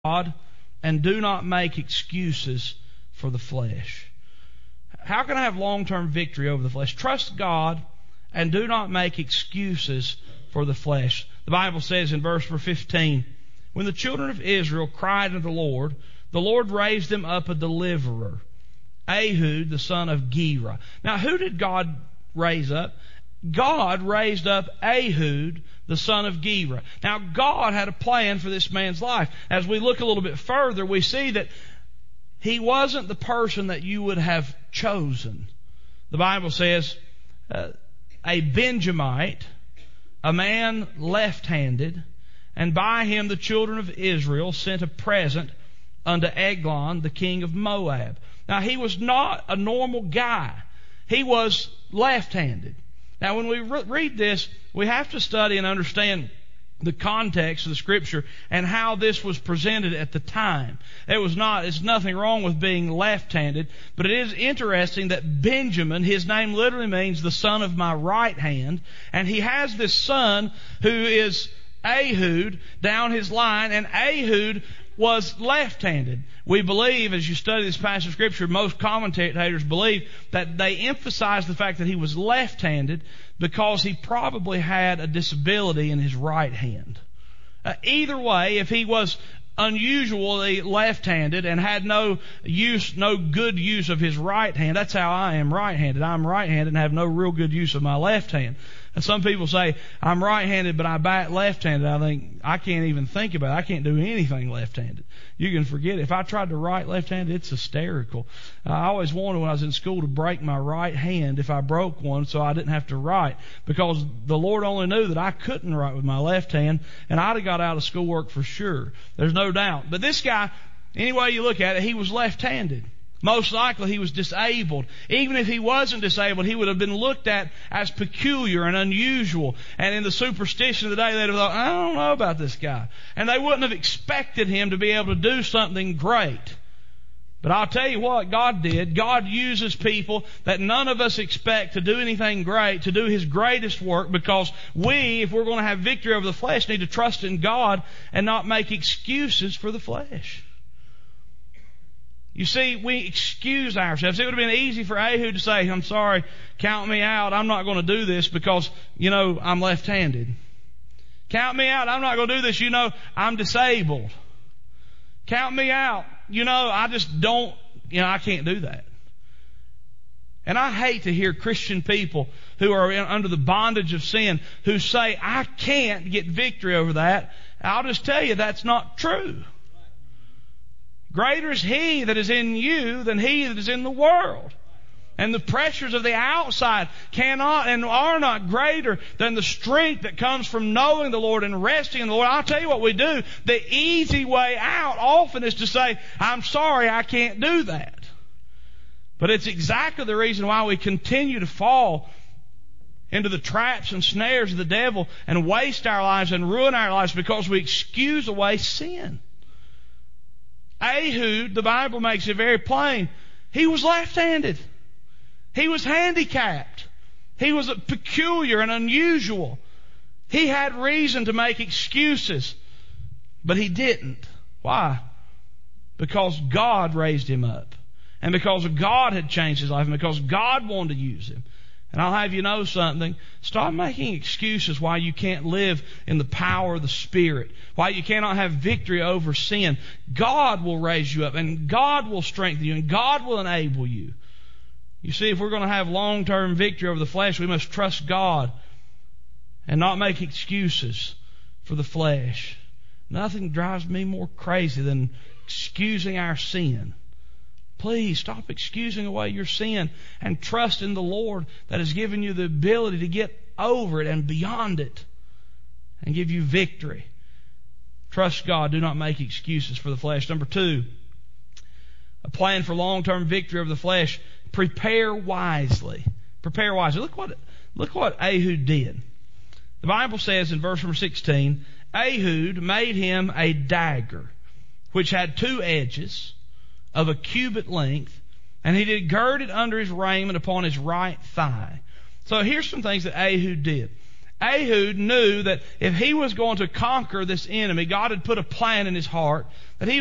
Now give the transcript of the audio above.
God and do not make excuses for the flesh. How can I have long-term victory over the flesh? Trust God and do not make excuses for the flesh. The Bible says in verse 15, when the children of Israel cried unto the Lord raised them up a deliverer, Ehud, the son of Gera. Now, who did God raise up? God raised up Ehud, the son of Gera. Now, God had a plan for this man's life. As we look a little bit further, we see that he wasn't the person that you would have chosen. The Bible says, a Benjamite, a man left-handed, and by him the children of Israel sent a present unto Eglon, the king of Moab. Now, he was not a normal guy. He was left-handed. Now, when we read this, we have to study and understand the context of the Scripture and how this was presented at the time. It's nothing wrong with being left-handed, but it is interesting that Benjamin, his name literally means the son of my right hand, and he has this son who is Ehud down his line, and Ehud was left-handed. We believe, as you study this passage of Scripture, most commentators believe that they emphasize the fact that he was left-handed because he probably had a disability in his right hand. Either way, if he was unusually left-handed and had no good use of his right hand, that's how I am right-handed. I'm right-handed and have no real good use of my left hand. And some people say, I'm right-handed, but I bat left-handed. I think, I can't even think about it. I can't do anything left-handed. You can forget it. If I tried to write left-handed, it's hysterical. I always wanted when I was in school to break my right hand if I broke one so I didn't have to write, because the Lord only knew that I couldn't write with my left hand, and I'd have got out of schoolwork for sure. There's no doubt. But this guy, any way you look at it, he was left-handed. Most likely he was disabled. Even if he wasn't disabled, he would have been looked at as peculiar and unusual. And in the superstition of the day, they'd have thought, I don't know about this guy. And they wouldn't have expected him to be able to do something great. But I'll tell you what God did. God uses people that none of us expect to do anything great, to do His greatest work, because we, if we're going to have victory over the flesh, need to trust in God and not make excuses for the flesh. You see, we excuse ourselves. It would have been easy for Ehud to say, I'm sorry, count me out. I'm not going to do this because, I'm left-handed. Count me out. I'm not going to do this. I'm disabled. Count me out. I just don't, I can't do that. And I hate to hear Christian people who are under the bondage of sin who say, I can't get victory over that. I'll just tell you that's not true. Greater is He that is in you than he that is in the world. And the pressures of the outside cannot and are not greater than the strength that comes from knowing the Lord and resting in the Lord. I'll tell you what we do. The easy way out often is to say, I'm sorry, I can't do that. But it's exactly the reason why we continue to fall into the traps and snares of the devil and waste our lives and ruin our lives, because we excuse away sin. Ehud, the Bible makes it very plain, he was left-handed. He was handicapped. He was peculiar and unusual. He had reason to make excuses, but he didn't. Why? Because God raised him up. And because God had changed his life, and because God wanted to use him. And I'll have you know something. Stop making excuses why you can't live in the power of the Spirit, why you cannot have victory over sin. God will raise you up, and God will strengthen you, and God will enable you. You see, if we're going to have long-term victory over the flesh, we must trust God and not make excuses for the flesh. Nothing drives me more crazy than excusing our sin. Please stop excusing away your sin and trust in the Lord that has given you the ability to get over it and beyond it and give you victory. Trust God. Do not make excuses for the flesh. Number 2, a plan for long-term victory over the flesh. Prepare wisely. Prepare wisely. Look what Ehud did. The Bible says in verse number 16, Ehud made him a dagger which had 2 edges of a cubit length, and he did gird it under his raiment upon his right thigh. So here's some things that Ehud did. Ehud knew that if he was going to conquer this enemy, God had put a plan in his heart that he